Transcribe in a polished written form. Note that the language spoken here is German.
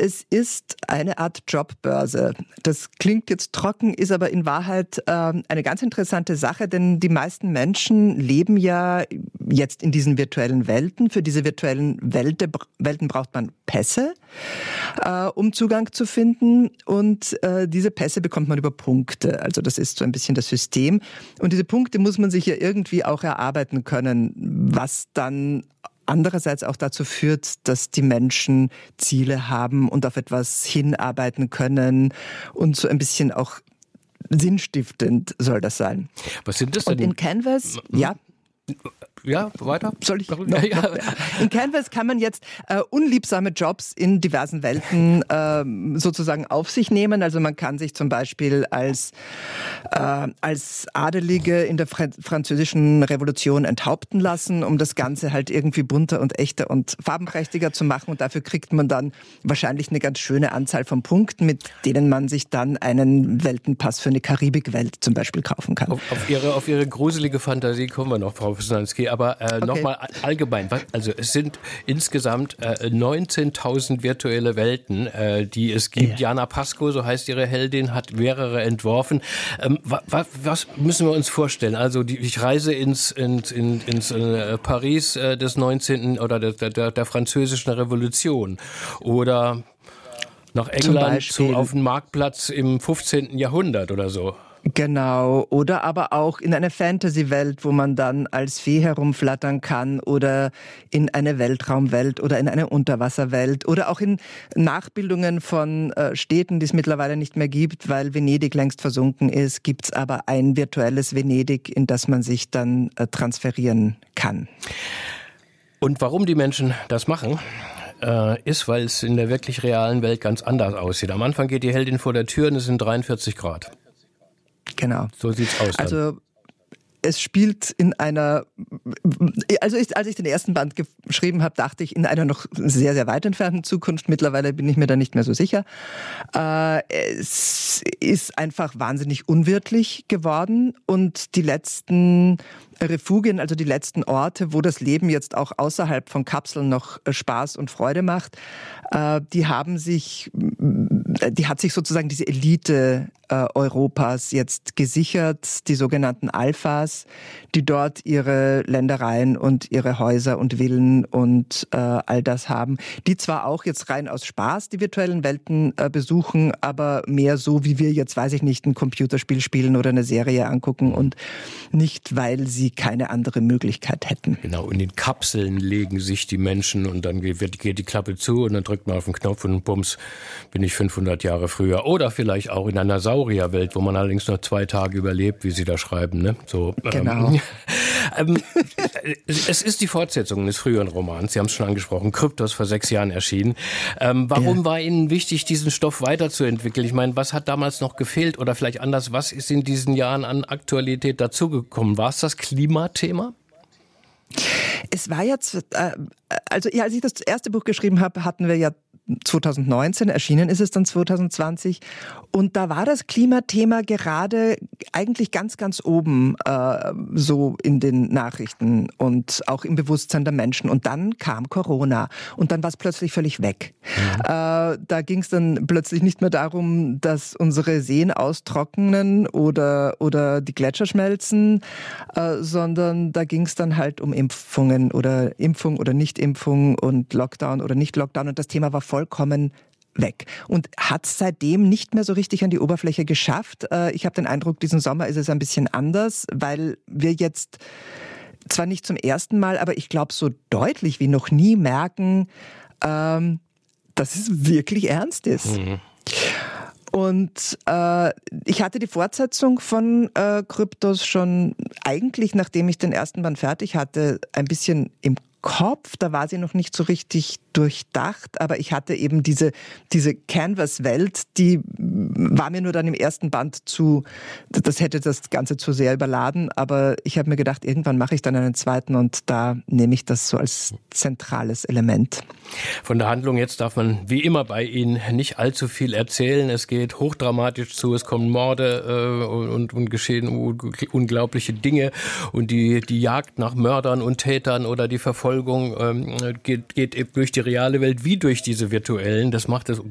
es ist eine Art Jobbörse. Das klingt jetzt trocken, ist aber in Wahrheit eine ganz interessante Sache, denn die meisten Menschen leben ja jetzt in diesen virtuellen Welten. Für diese virtuellen Welten braucht man Pässe, um Zugang zu finden. Und diese Pässe bekommt man über Punkte. Also das ist so ein bisschen das System. Und diese Punkte muss man sich ja irgendwie auch erarbeiten können, was dann andererseits auch dazu führt, dass die Menschen Ziele haben und auf etwas hinarbeiten können und so ein bisschen auch sinnstiftend soll das sein. Was sind das denn? Und in Canvas, ja. Ja, weiter? Soll ich noch? In Canvas kann man jetzt unliebsame Jobs in diversen Welten sozusagen auf sich nehmen. Also man kann sich zum Beispiel als Adelige in der französischen Revolution enthaupten lassen, um das Ganze halt irgendwie bunter und echter und farbenprächtiger zu machen. Und dafür kriegt man dann wahrscheinlich eine ganz schöne Anzahl von Punkten, mit denen man sich dann einen Weltenpass für eine Karibikwelt zum Beispiel kaufen kann. Auf Ihre gruselige Fantasie kommen wir noch, Frau Wysnanski. Aber okay. Nochmal allgemein, also es sind insgesamt 19.000 virtuelle Welten, die es gibt. Ja. Jana Pascoe, so heißt ihre Heldin, hat mehrere entworfen. Was müssen wir uns vorstellen? Also ich reise ins Paris des 19. oder der französischen Revolution oder nach England auf den Marktplatz im 15. Jahrhundert oder so. Genau, oder aber auch in eine Fantasy-Welt, wo man dann als Fee herumflattern kann oder in eine Weltraumwelt oder in eine Unterwasserwelt oder auch in Nachbildungen von Städten, die es mittlerweile nicht mehr gibt, weil Venedig längst versunken ist, gibt's aber ein virtuelles Venedig, in das man sich dann transferieren kann. Und warum die Menschen das machen? Ist, weil es in der wirklich realen Welt ganz anders aussieht. Am Anfang geht die Heldin vor der Tür und es sind 43 Grad. Genau. So sieht's aus dann. Also es spielt in einer, als ich den ersten Band geschrieben habe, dachte ich in einer noch sehr, sehr weit entfernten Zukunft. Mittlerweile bin ich mir da nicht mehr so sicher. Es ist einfach wahnsinnig unwirtlich geworden und die letzten Refugien, also die letzten Orte, wo das Leben jetzt auch außerhalb von Kapseln noch Spaß und Freude macht, die hat sich sozusagen diese Elite Europas jetzt gesichert, die sogenannten Alphas, die dort ihre Ländereien und ihre Häuser und Villen und all das haben, die zwar auch jetzt rein aus Spaß die virtuellen Welten besuchen, aber mehr so, wie wir jetzt, weiß ich nicht, ein Computerspiel spielen oder eine Serie angucken und nicht, weil sie keine andere Möglichkeit hätten. Genau, in den Kapseln legen sich die Menschen und dann geht die Klappe zu und dann drückt man auf den Knopf und bums, bin ich 500 Jahre früher. Oder vielleicht auch in einer Saurierwelt, wo man allerdings nur 2 Tage überlebt, wie Sie da schreiben. Ne? So, genau. Es ist die Fortsetzung eines früheren Romans, Sie haben es schon angesprochen, Kryptos, vor 6 Jahren erschienen. Warum war Ihnen wichtig, diesen Stoff weiterzuentwickeln? Ich meine, was hat damals noch gefehlt oder vielleicht anders, was ist in diesen Jahren an Aktualität dazugekommen? War es das Klimathema? Es war jetzt, als ich das erste Buch geschrieben habe, hatten wir ja 2019, erschienen ist es dann 2020. Und da war das Klimathema gerade eigentlich ganz, ganz oben, so in den Nachrichten und auch im Bewusstsein der Menschen. Und dann kam Corona und dann war es plötzlich völlig weg. Ja. Da ging es dann plötzlich nicht mehr darum, dass unsere Seen austrocknen oder die Gletscher schmelzen, sondern da ging es dann halt um Impfungen oder Impfung oder Nicht-Impfung und Lockdown oder Nicht-Lockdown. Und das Thema war vollkommen weg und hat seitdem nicht mehr so richtig an die Oberfläche geschafft. Ich habe den Eindruck, diesen Sommer ist es ein bisschen anders, weil wir jetzt zwar nicht zum ersten Mal, aber ich glaube so deutlich wie noch nie merken, dass es wirklich ernst ist. Mhm. Und ich hatte die Fortsetzung von Kryptos schon eigentlich, nachdem ich den ersten Band fertig hatte, ein bisschen im Kopf. Da war sie noch nicht so richtig durchdacht, aber ich hatte eben diese Canvas-Welt, die war mir nur dann im ersten Band das hätte das Ganze zu sehr überladen, aber ich habe mir gedacht, irgendwann mache ich dann einen zweiten und da nehme ich das so als zentrales Element. Von der Handlung jetzt darf man wie immer bei Ihnen nicht allzu viel erzählen. Es geht hochdramatisch zu, es kommen Morde und geschehen unglaubliche Dinge und die Jagd nach Mördern und Tätern oder die Verfolgung geht durch die reale Welt wie durch diese virtuellen. Das macht es